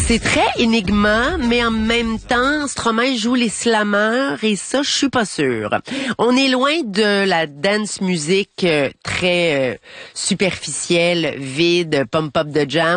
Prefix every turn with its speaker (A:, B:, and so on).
A: C'est très Enigma, mais en même temps, Stromae joue les slammers et ça, je suis pas sûre. On est loin de la dance music très superficielle, vide, pump-up de jam.